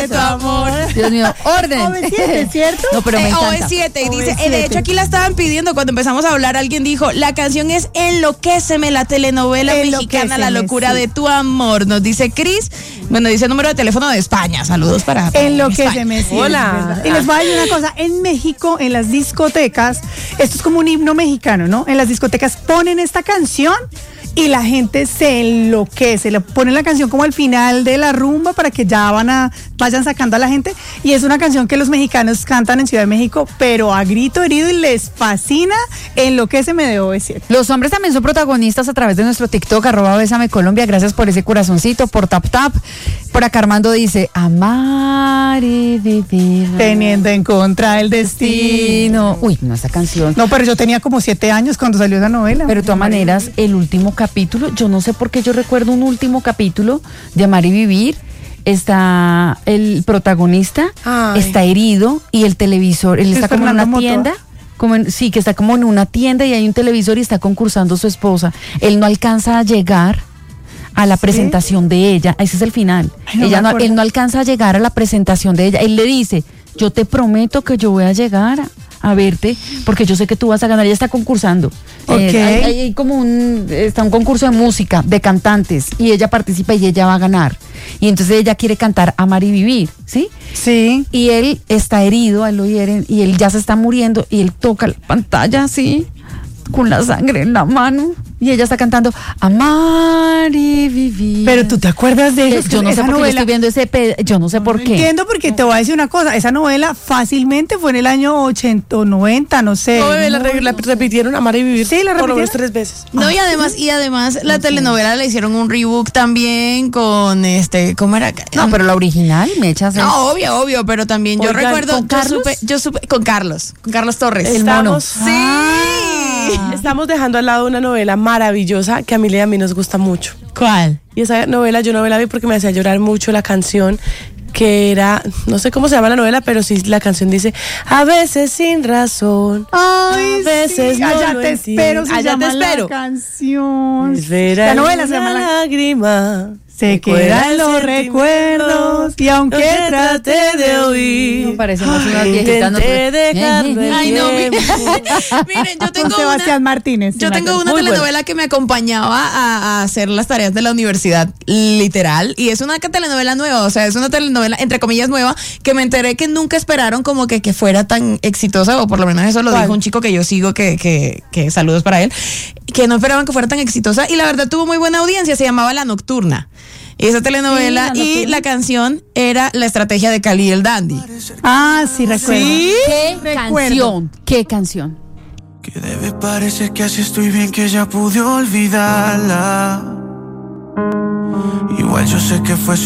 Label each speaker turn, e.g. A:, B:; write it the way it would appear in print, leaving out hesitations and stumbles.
A: de tu amor.
B: Dios mío, orden.
C: OV7, ¿cierto?
B: No, pero me encanta.
A: OV7 y dice,
C: OV7.
A: de hecho aquí la estaban pidiendo cuando empezamos a hablar, alguien dijo, la canción es Enloquéceme, la telenovela mexicana, La locura de tu amor, nos dice Cris, bueno, dice el número de teléfono de España, saludos para
C: Enloquéceme, sí.
D: Hola.
C: Y les voy a decir una cosa, en México, en las discotecas, esto es como un himno mexicano, ¿no? En las discotecas ponen esta canción y la gente se enloquece, le ponen la canción como al final de la rumba para que ya vayan sacando a la gente, y es una canción que los mexicanos cantan en Ciudad de México, pero a grito herido, y les fascina. Enloquéceme de OV7.
B: Los hombres también son protagonistas a través de nuestro TikTok, @BésameColombia. Gracias por ese corazoncito, por tap tap. Por acá Armando dice, amar y vivir.
C: Teniendo en contra el destino.
B: Uy, no, esta canción.
C: No, pero yo tenía como 7 años cuando salió esa novela.
B: Pero de todas maneras, el último capítulo, yo no sé por qué yo recuerdo un último capítulo de Amar y Vivir. Está el protagonista, está herido, y el televisor, él está como en una tienda. Sí, que está como en una tienda y hay un televisor y está concursando su esposa. Él no alcanza a llegar a la presentación de ella. Ese es el final.
C: Ay,
B: Él no alcanza a llegar a la presentación de ella. Él le dice, yo te prometo que yo voy a llegar a verte porque yo sé que tú vas a ganar. Ella está concursando.
C: Okay.
B: Hay como está un concurso de música, de cantantes, y ella participa y ella va a ganar. Y entonces ella quiere cantar Amar y Vivir, ¿sí?
C: Sí.
B: Y él está herido, a él lo hieren, y él ya se está muriendo, y él toca la pantalla así, con la sangre en la mano, y ella está cantando Amar y Vivir.
C: Pero tú te acuerdas de eso.
B: Yo no sé por qué yo estoy viendo yo no sé por qué.
C: Entiendo, porque te voy a decir una cosa, esa novela fácilmente fue en el año 80 o 90, no sé.
D: No, bebé, la repitieron Amar y Vivir.
C: Sí, la
D: por lo menos
C: repitieron
D: 3 veces.
A: No, y además la telenovela le hicieron un reboot también con ¿cómo era?
B: No, pero la original, me echas
A: No, obvio, pero también yo
D: Oigan,
A: recuerdo,
B: ¿con Carlos?
A: yo supe con Carlos Torres.
B: El mono.
D: Estamos dejando al lado una novela maravillosa que a Mile y a mí nos gusta mucho.
A: ¿Cuál?
D: Y esa novela yo no me la vi porque me hacía llorar mucho la canción, que era, no sé cómo se llama la novela, pero sí la canción dice, a veces sin razón,
C: Ay,
D: a veces
C: sí,
D: no
C: allá
D: lo
C: te
D: entiendo.
C: espero, se
D: Allá
C: llama
D: te espero.
C: la canción.
D: Espera
C: La novela se llama
D: una lágrima.
C: Se quedan los recuerdos, y aunque trate de oír.
B: No, parecemos unas viejitas.
D: Intenté dejarlo el
A: Ay, no,
D: tiempo.
A: miren, yo
C: Con
A: tengo
C: Sebastián Martínez.
A: Yo tengo una
D: Muy
A: telenovela que me acompañaba a hacer las tareas de la universidad, literal, y es una telenovela nueva, o sea, es una telenovela, entre comillas, nueva, que me enteré que nunca esperaron como que fuera tan exitosa, o por lo menos eso lo dijo un chico que yo sigo, que saludos para él, que no esperaban que fuera tan exitosa, y la verdad tuvo muy buena audiencia, se llamaba La Nocturna. Esa telenovela, y la canción era La estrategia de Cali y el Dandy.
C: Ah, sí, recuerdo.
D: ¿Sí?
B: ¿Qué canción?
E: Que debe parecer que así estoy bien, que ya pude olvidarla. Igual yo sé que fue